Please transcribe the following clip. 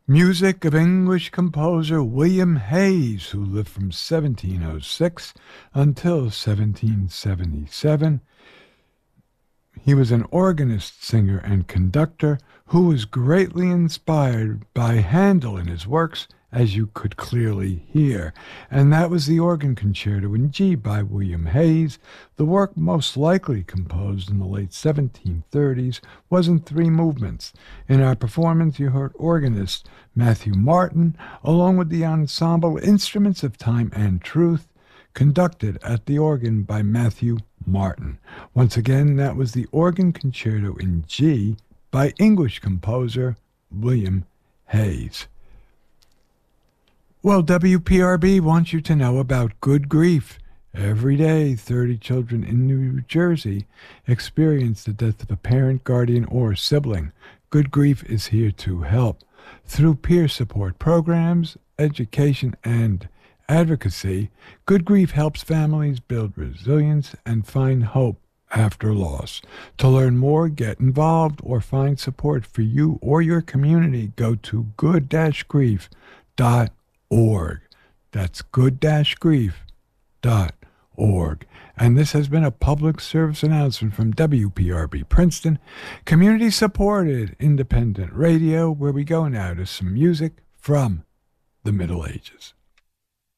Music of English composer William Hayes, who lived from 1706 until 1777. He was an organist, singer, and conductor who was greatly inspired by Handel in his works, as you could clearly hear. And that was the Organ Concerto in G by William Hayes. The work, most likely composed in the late 1730s, was in three movements. In our performance, you heard organist Matthew Martin, along with the ensemble Instruments of Time and Truth, conducted at the organ by Matthew Martin. Once again, that was the Organ Concerto in G by English composer William Hayes. Well, WPRB wants you to know about Good Grief. Every day, 30 children in New Jersey experience the death of a parent, guardian, or sibling. Good Grief is here to help. Through peer support programs, education, and advocacy, Good Grief helps families build resilience and find hope after loss. To learn more, get involved, or find support for you or your community, go to good-grief.org. That's good-grief.org. And this has been a public service announcement from WPRB Princeton, community-supported independent radio, where we go now to some music from the Middle Ages.